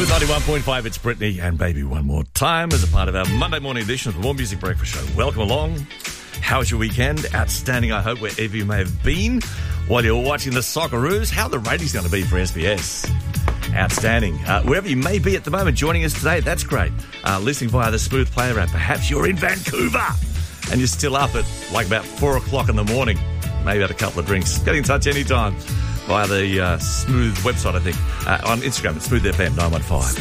Smooth 91.5, it's Brittany and Baby One More Time as a part of our Monday morning edition of the More Music Breakfast Show. Welcome along. How was your weekend? Outstanding, I hope, wherever you may have been. While you're watching the Socceroos, how are the ratings going to be for SBS? Outstanding. Wherever you may be at the moment joining us today, that's great. Listening via the Smooth Player app. Perhaps you're in Vancouver and you're still up at like about 4 o'clock in the morning. Maybe had a couple of drinks. Get in touch anytime via the Smooth website, I think. On Instagram, it's Smooth FM 915.